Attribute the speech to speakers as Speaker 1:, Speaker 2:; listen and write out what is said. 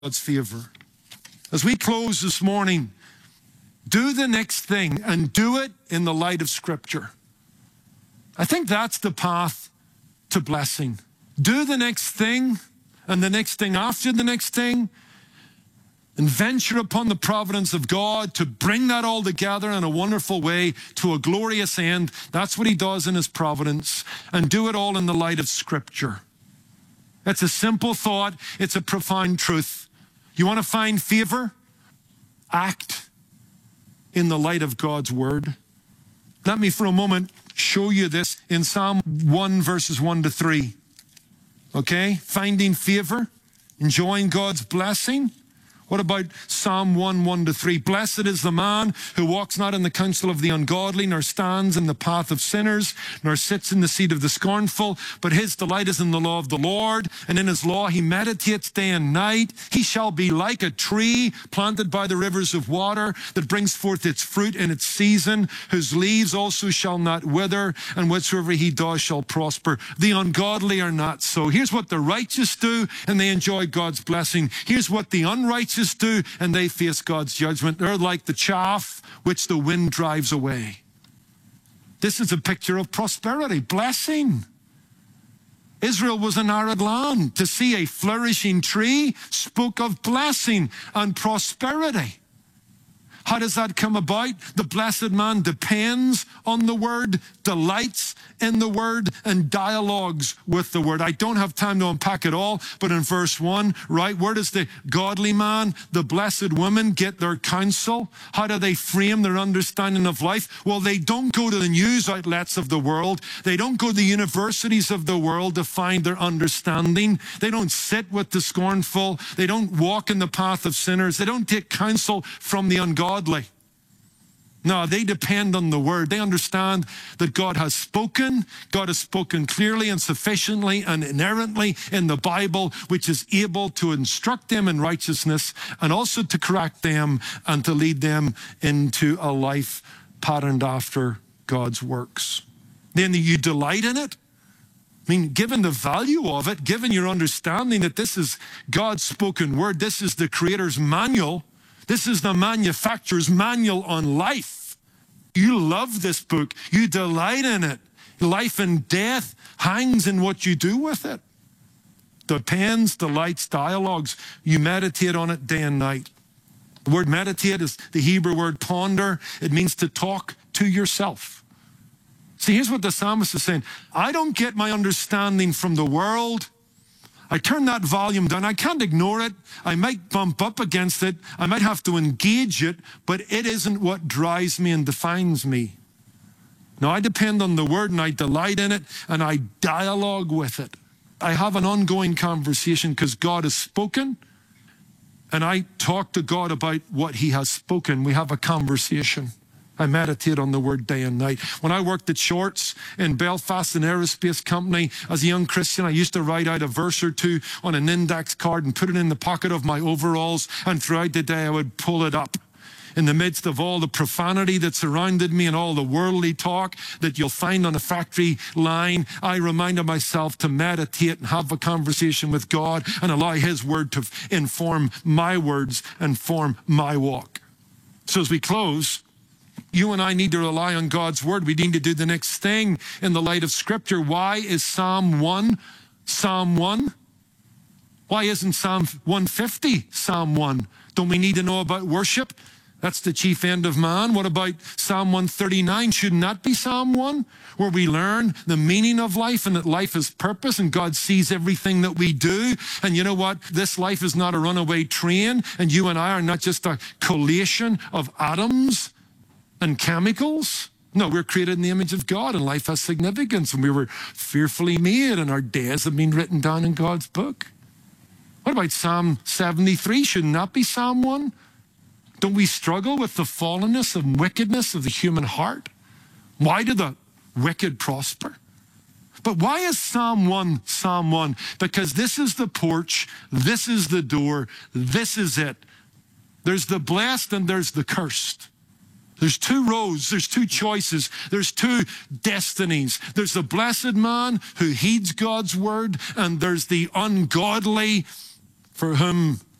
Speaker 1: God's favor. As we close this morning, do the next thing and do it in the light of Scripture. I think that's the path to blessing. Do the next thing and the next thing after the next thing, and venture upon the providence of God to bring that all together in a wonderful way to a glorious end. That's what He does in His providence. And do it all in the light of Scripture. It's a simple thought. It's a profound truth. You want to find favor? Act in the light of God's Word. Let me for a moment show you this in Psalm 1, verses 1 to 3. Okay? Finding favor, enjoying God's blessing. What about Psalm 1, 1 to 3? Blessed is the man who walks not in the counsel of the ungodly, nor stands in the path of sinners, nor sits in the seat of the scornful, but his delight is in the law of the Lord, and in his law he meditates day and night. He shall be like a tree planted by the rivers of water, that brings forth its fruit in its season, whose leaves also shall not wither, and whatsoever he does shall prosper. The ungodly are not so. Here's what the righteous do, and they enjoy God's blessing. Here's what the unrighteous do, and they face God's judgment. They're like the chaff which the wind drives away. This is a picture of prosperity, blessing. Israel was an arid land. To see a flourishing tree spoke of blessing and prosperity. How does that come about? The blessed man depends on the Word, delights in the Word, and dialogues with the Word. I don't have time to unpack it all, but in verse 1, right, where does the godly man, the blessed woman get their counsel? How do they frame their understanding of life? Well, they don't go to the news outlets of the world. They don't go to the universities of the world to find their understanding. They don't sit with the scornful. They don't walk in the path of sinners. They don't take counsel from the ungodly. No, they depend on the Word. They understand that God has spoken. God has spoken clearly and sufficiently and inerrantly in the Bible, which is able to instruct them in righteousness and also to correct them and to lead them into a life patterned after God's works. Then you delight in it. I mean, given the value of it, given your understanding that this is God's spoken Word, this is the Creator's manual, this is the manufacturer's manual on life. You love this book. You delight in it. Life and death hangs in what you do with it. Depends, delights, dialogues. You meditate on it day and night. The word meditate is the Hebrew word ponder. It means to talk to yourself. See, here's what the psalmist is saying. I don't get my understanding from the world. I turn that volume down. I can't ignore it. I might bump up against it. I might have to engage it, but it isn't what drives me and defines me. No, I depend on the Word and I delight in it and I dialogue with it. I have an ongoing conversation because God has spoken and I talk to God about what He has spoken. We have a conversation. I meditate on the Word day and night. When I worked at Shorts in Belfast, an aerospace company, as a young Christian, I used to write out a verse or two on an index card and put it in the pocket of my overalls, and throughout the day I would pull it up. In the midst of all the profanity that surrounded me and all the worldly talk that you'll find on a factory line, I reminded myself to meditate and have a conversation with God and allow His Word to inform my words and form my walk. So as we close, you and I need to rely on God's Word. We need to do the next thing in the light of Scripture. Why is Psalm 1 Psalm 1? Why isn't Psalm 150 Psalm 1? Don't we need to know about worship? That's the chief end of man. What about Psalm 139? Shouldn't that be Psalm 1? Where we learn the meaning of life and that life has purpose and God sees everything that we do. And you know what? This life is not a runaway train, and you and I are not just a collation of atoms and chemicals. No, we're created in the image of God, and life has significance, and we were fearfully made, and our days have been written down in God's book. What about Psalm 73? Shouldn't that be Psalm 1? Don't we struggle with the fallenness and wickedness of the human heart? Why do the wicked prosper? But why is Psalm 1 Psalm 1? Because this is the porch, this is the door, this is it. There's the blessed and there's the cursed. There's two roads, there's two choices, there's two destinies. There's the blessed man who heeds God's word, and there's the ungodly for whom